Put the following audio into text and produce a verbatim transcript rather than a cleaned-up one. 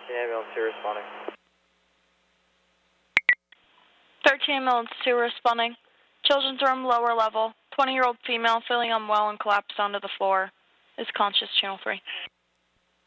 The ambulance two responding. thirteen ambulance two responding. Children's room, lower level. twenty-year-old female feeling unwell and collapsed onto the floor. Is conscious, channel three.